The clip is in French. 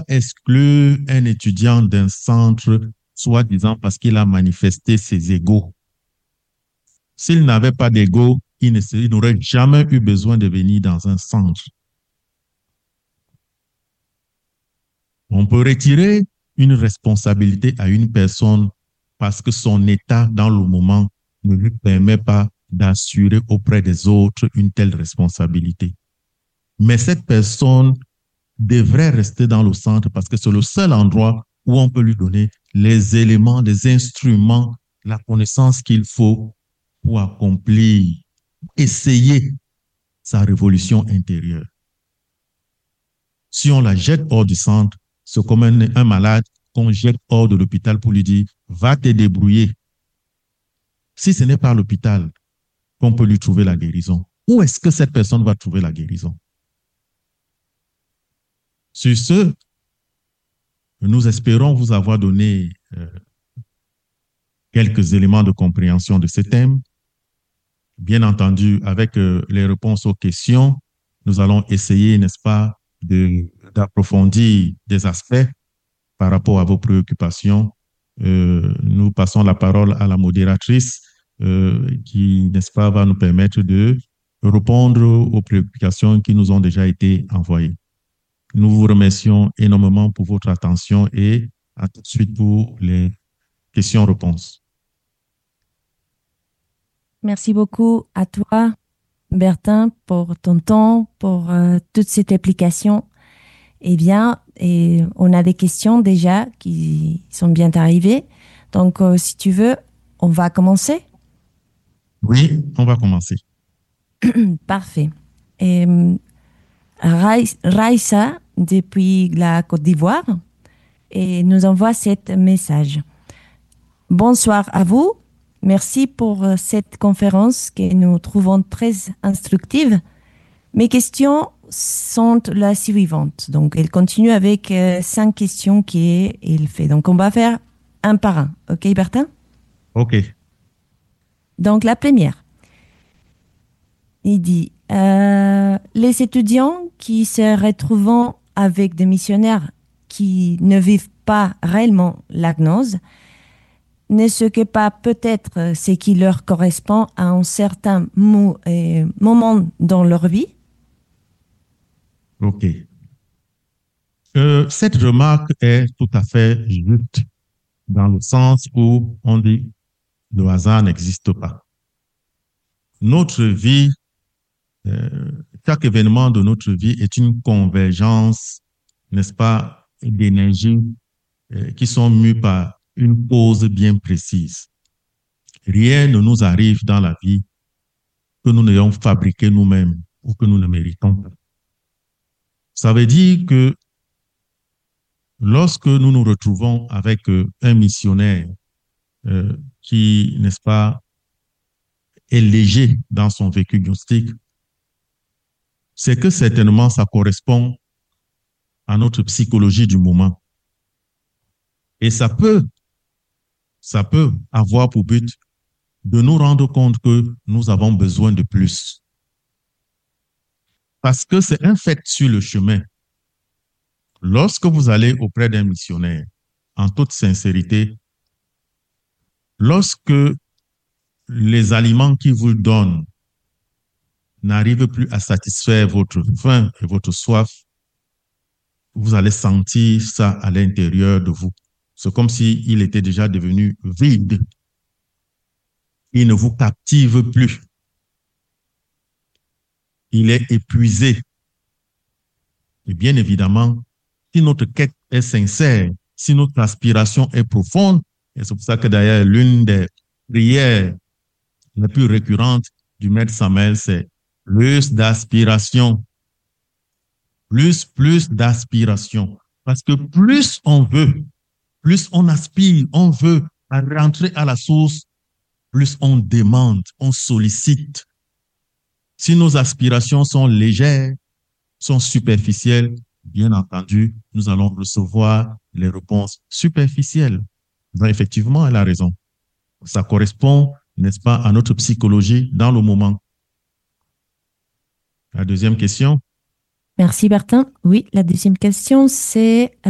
exclure un étudiant d'un centre, soi-disant parce qu'il a manifesté ses égaux. S'il n'avait pas d'ego, il n'aurait jamais eu besoin de venir dans un centre. On peut retirer une responsabilité à une personne parce que son état dans le moment ne lui permet pas d'assurer auprès des autres une telle responsabilité. Mais cette personne devrait rester dans le centre parce que c'est le seul endroit où on peut lui donner les éléments, les instruments, la connaissance qu'il faut pour accomplir, essayer sa révolution intérieure. Si on la jette hors du centre, c'est comme un malade qu'on jette hors de l'hôpital pour lui dire « va te débrouiller ». Si ce n'est pas à l'hôpital qu'on peut lui trouver la guérison, où est-ce que cette personne va trouver la guérison? Sur ce, nous espérons vous avoir donné quelques éléments de compréhension de ce thème. Bien entendu, avec les réponses aux questions, nous allons essayer, n'est-ce pas, d'approfondir des aspects par rapport à vos préoccupations. Nous passons la parole à la modératrice qui, n'est-ce pas, va nous permettre de répondre aux préoccupations qui nous ont déjà été envoyées. Nous vous remercions énormément pour votre attention et à tout de suite pour les questions-réponses. Merci beaucoup à toi, Bertin, pour ton temps, pour toute cette application. Eh bien, et on a des questions déjà qui sont bien arrivées. Donc, si tu veux, on va commencer. Oui, on va commencer. Parfait. Et, Raissa, depuis la Côte d'Ivoire, et nous envoie cet message. Bonsoir à vous. Merci pour cette conférence que nous trouvons très instructive. Mes questions sont la suivante. Donc, elle continue avec 5 questions qu'il fait. Donc, on va faire un par un. OK, Bertin? OK. Donc, la première. Il dit, les étudiants qui se retrouvent avec des missionnaires qui ne vivent pas réellement la gnose, ne ce pas peut-être ce qui leur correspond à un certain moment dans leur vie? OK. Cette remarque est tout à fait juste dans le sens où on dit le hasard n'existe pas. Notre vie, chaque événement de notre vie est une convergence, n'est-ce pas, d'énergies qui sont mues par une cause bien précise. Rien ne nous arrive dans la vie que nous n'ayons fabriqué nous-mêmes ou que nous ne méritons pas. Ça veut dire que lorsque nous nous retrouvons avec un missionnaire qui, n'est-ce pas, est léger dans son vécu gnostique, c'est que certainement ça correspond à notre psychologie du moment. Et ça peut avoir pour but de nous rendre compte que nous avons besoin de plus. Parce que c'est un fait sur le chemin. Lorsque vous allez auprès d'un missionnaire, en toute sincérité, lorsque les aliments qu'il vous donne n'arrivent plus à satisfaire votre faim et votre soif, vous allez sentir ça à l'intérieur de vous. C'est comme s'il était déjà devenu vide. Il ne vous captive plus. Il est épuisé. Et bien évidemment, si notre quête est sincère, si notre aspiration est profonde, et c'est pour ça que d'ailleurs l'une des prières les plus récurrentes du Maître Samuel, c'est plus d'aspiration. Plus d'aspiration. Parce que plus on veut, plus on aspire, on veut rentrer à la source, plus on demande, on sollicite. Si nos aspirations sont légères, sont superficielles, bien entendu, nous allons recevoir les réponses superficielles. Donc, effectivement, elle a raison. Ça correspond, n'est-ce pas, à notre psychologie dans le moment. La deuxième question. Merci Bertin. Oui, la deuxième question, c'est